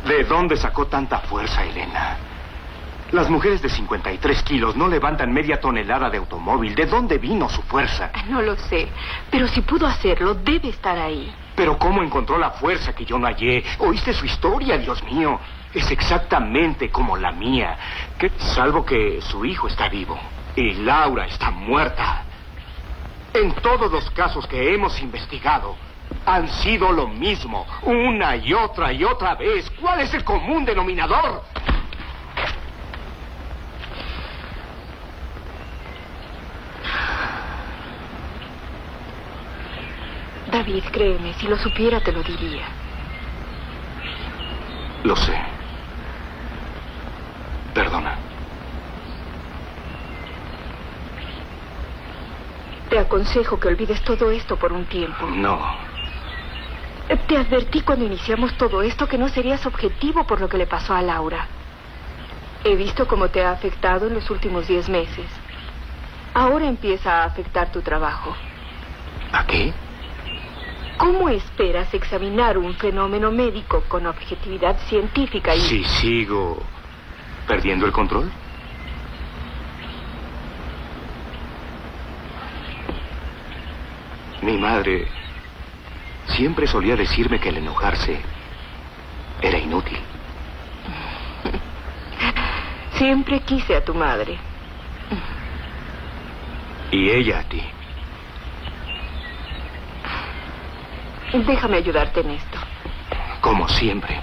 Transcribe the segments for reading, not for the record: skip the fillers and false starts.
¿De dónde sacó tanta fuerza, Elena? Las mujeres de 53 kilos no levantan media tonelada de automóvil. ¿De dónde vino su fuerza? No lo sé, pero si pudo hacerlo, debe estar ahí. ¿Pero cómo encontró la fuerza que yo no hallé? ¿Oíste su historia, Dios mío? Es exactamente como la mía. Salvo que su hijo está vivo y Laura está muerta. En todos los casos que hemos investigado, han sido lo mismo, una y otra vez. ¿Cuál es el común denominador? David, créeme, si lo supiera te lo diría. Lo sé. Perdona. Te aconsejo que olvides todo esto por un tiempo. No. Te advertí cuando iniciamos todo esto que no serías objetivo por lo que le pasó a Laura. He visto cómo te ha afectado en los últimos 10 meses. Ahora empieza a afectar tu trabajo. ¿A qué? ¿Cómo esperas examinar un fenómeno médico con objetividad científica y... Si sigo perdiendo el control? Mi madre siempre solía decirme que el enojarse era inútil. Siempre quise a tu madre. Y ella a ti. Déjame ayudarte en esto. Como siempre.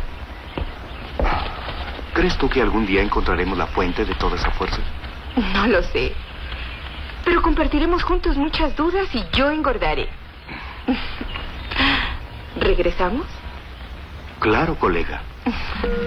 ¿Crees tú que algún día encontraremos la fuente de toda esa fuerza? No lo sé. Pero compartiremos juntos muchas dudas y yo engordaré. ¿Regresamos? Claro, colega.